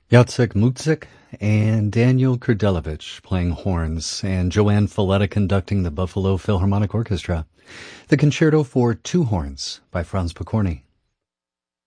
Jacek Mutzik and Daniel Kurdelevich playing horns, and Joanne Falletta conducting the Buffalo Philharmonic Orchestra. The Concerto for Two Horns by Franz Pokorny.